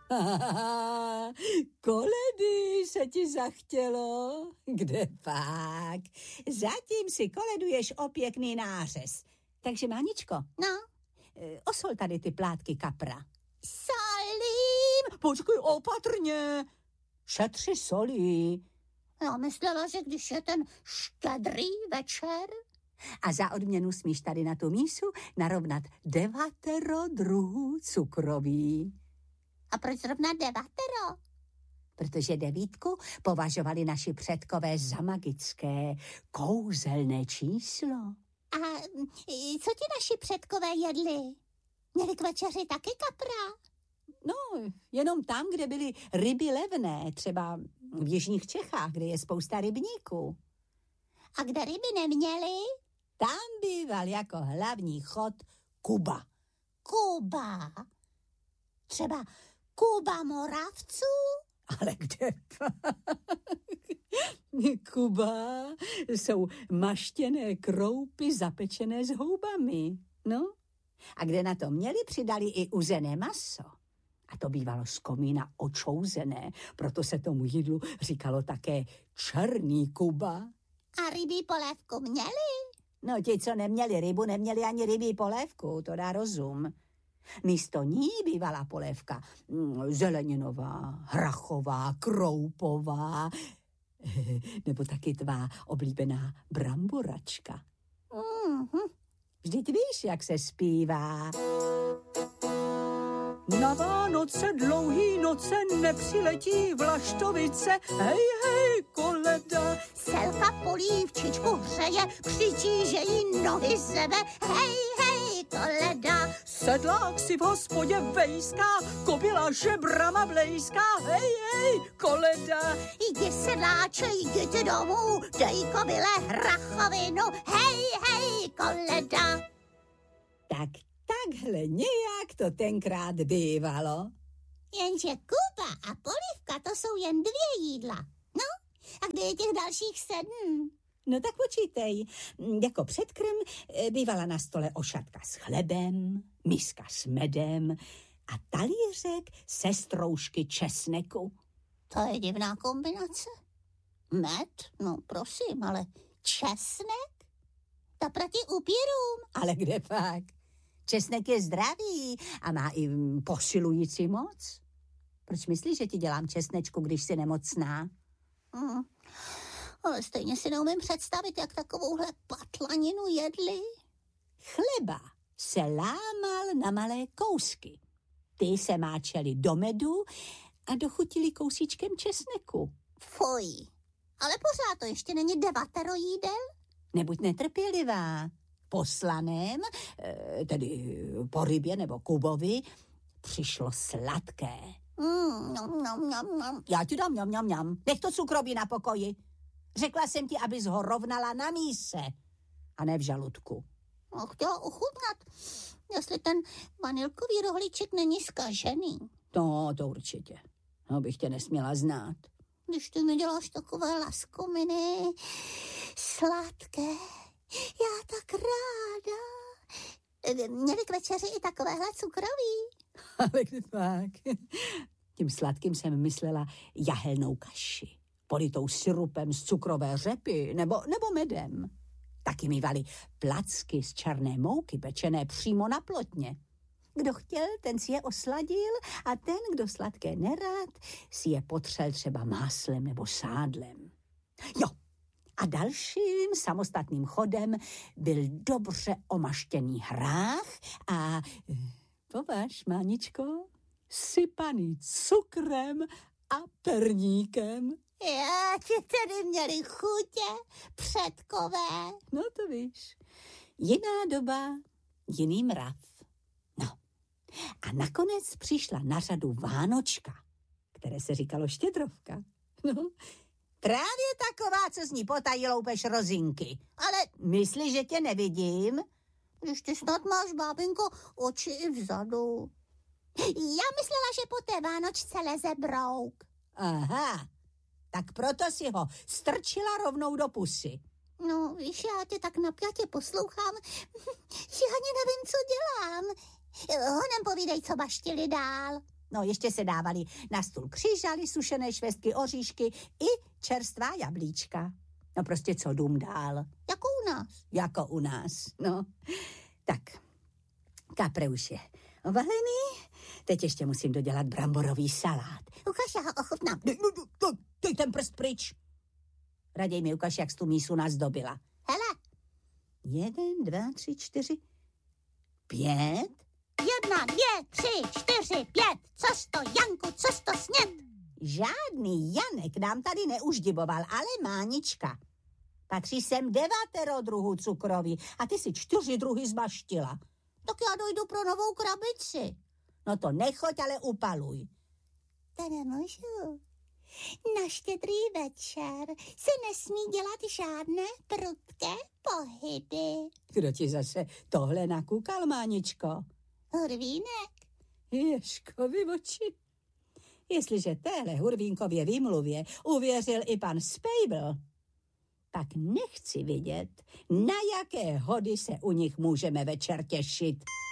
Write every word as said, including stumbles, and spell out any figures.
Koledy se ti zachtělo? Kde pak? Zatím si koleduješ o pěkný nářez. Takže, Máničko, No? osol tady ty plátky kapra. Solím! Počkej, opatrně. Šetři solí. Já myslela, že když je ten štědrý večer... A za odměnu smíš tady na tu mísu narovnat devatero druhů cukroví. A proč zrovna devatero? Protože devítku považovali naši předkové za magické, kouzelné číslo. A co ti naši předkové jedli? Měli k večeři taky kapra? No, jenom tam, kde byly ryby levné, třeba v jižních Čechách, kde je spousta rybníků. A kde ryby neměli? Tam býval jako hlavní chod Kuba. Kuba. Třeba Kuba Moravců? Ale kde Kuba jsou maštěné kroupy zapečené s houbami. No, a kde na to měli, přidali i uzené maso. A to bývalo z komína očouzené, proto se tomu jídlu říkalo také černý Kuba. A rybí polévku měli? No, ti, co neměli rybu, neměli ani rybí polévku, to dá rozum. Místo ní bývala polévka zeleninová, hrachová, kroupová, nebo taky tvá oblíbená bramboračka. Mm-hmm. Vždyť víš, jak se zpívá. Na Vánoce dlouhý noce nepřiletí vlaštovice, hej, hej, koleda. Selka polívčičku hřeje, křičí, že jí nohy zebe, hej, hej, koleda. Sedlák si v hospodě vejská, kobila žebrama blejská, hej, hej, koleda. Jdi sedláče, jděte domů, dej kobyle hrachovinu, hej, hej, koleda. Tak takhle nějak to tenkrát bývalo. Jenže Kuba a polívka, to jsou jen dvě jídla. No, a kde je těch dalších sedm? No tak počítej, jako předkrm bývala na stole ošatka s chlebem, miska s medem a talířek se stroužky česneku. To je divná kombinace. Med? No prosím, ale česnek? To proti upírům. Ale kde pak? Česnek je zdravý a má i posilující moc. Proč myslíš, že ti dělám česnečku, když jsi nemocná? Hmm. Ale stejně si neumím představit, jak takovouhle patlaninu jedli. Chleba se lámal na malé kousky. Ty se máčeli do medu a dochutili kousíčkem česneku. Fuj, ale pořád to ještě není devatero jídel? Nebuď netrpělivá. Po slaném, tedy po rybě nebo Kubovi, přišlo sladké. Mm, nom, nom, nom, nom. Já ti dám mňam, mňam, mňam. Nech to cukroví na pokoji. Řekla jsem ti, abys ho rovnala na míse a ne v žaludku. No, chtěla ochutnat, jestli ten vanilkový rohlíček není zkažený. No, to určitě. No, bych tě nesměla znát. Když ty mi děláš takové laskominy, sladké, já tak ráda. Měli k večeři i takovéhle cukroví. Ale kde pak? Tím sladkým jsem myslela jahelnou kaši, politou sirupem z cukrové řepy nebo, nebo medem. Taky mívali placky z černé mouky, pečené přímo na plotně. Kdo chtěl, ten si je osladil a ten, kdo sladké nerád, si je potřel třeba máslem nebo sádlem. Jo, a dalším samostatným chodem byl dobře omaštěný hrách a, považ, Máničko, sypaný cukrem a perníkem. Já ti tedy měli chutě, předkové. No to víš, jiná doba, jiný mrav. No, a nakonec přišla na řadu Vánočka, které se říkalo Štědrovka. No, právě taková, co z ní potají loupeš rozinky. Ale myslíš, že tě nevidím? Když ty snad máš, bábinko, oči i vzadu. Já myslela, že po té Vánočce leze brouk. Aha, tak proto si ho strčila rovnou do pusy. No, víš, já tě tak napjatě poslouchám, že ani nevím, co dělám. Honem povídej, co baštili dál. No, ještě se dávali na stůl křížaly, sušené švestky, oříšky i čerstvá jablíčka. No prostě co dům dál. Jako u nás. Jako u nás, no. Tak, kapre už je ovalený. Teď ještě musím dodělat bramborový salát. Ukaž, já ho ochutnám. Dej, no, dej, dej ten prst pryč. Raději mi ukaž, jak jsi tu mísu nazdobila. Hele. Jeden, dva, tři, čtyři, pět. Jedna, dvě, tři, čtyři, pět. Což to, Janku, což to sněd? Žádný Janek nám tady neuždiboval, ale Mánička. Patří sem devatero druhů cukroví a ty si čtyři druhy zmaštila. Tak já dojdu pro novou krabici. No to nechoď, ale upaluj. To nemůžu. Na Štědrý večer se nesmí dělat žádné prudké pohyby. Kdo ti zase tohle nakukal, Máničko? Hurvínek. Ježkovi oči. Jestliže téhle Hurvínkově výmluvě uvěřil i pan Spejbl, tak nechci vidět, na jaké hody se u nich můžeme večer těšit.